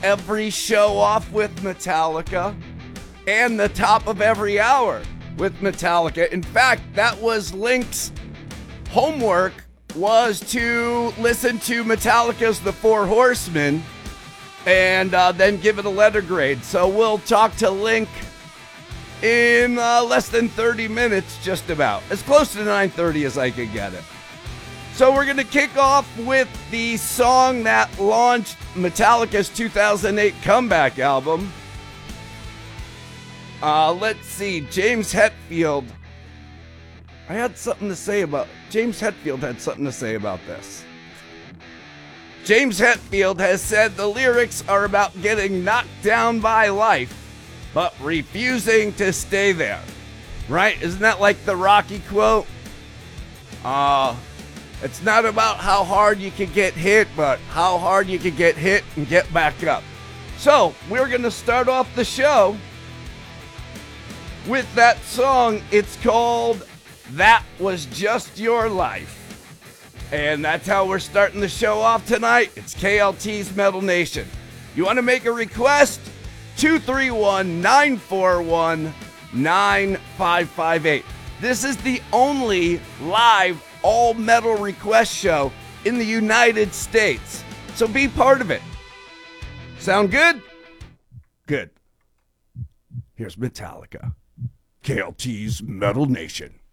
every show off with Metallica and the top of every hour with Metallica. In fact, that was Link's homework, was to listen to Metallica's The Four Horsemen and then give it a letter grade. So we'll talk to Link in less than 30 minutes, just about. As close to 9:30 as I could get it. So we're going to kick off with the song that launched Metallica's 2008 comeback album. Let's see, James Hetfield. James Hetfield had something to say about this. James Hetfield has said the lyrics are about getting knocked down by life, but refusing to stay there. Right? Isn't that like the Rocky quote? It's not about how hard you can get hit, but how hard you can get hit and get back up. So, we're going to start off the show with that song. It's called That Was Just Your Life. And that's how we're starting the show off tonight. It's KLT's Metal Nation. You want to make a request? 231-941-9558. This is the only live all-metal request show in the United States. So be part of it. Sound good? Good. Here's Metallica. KLT's Metal Nation.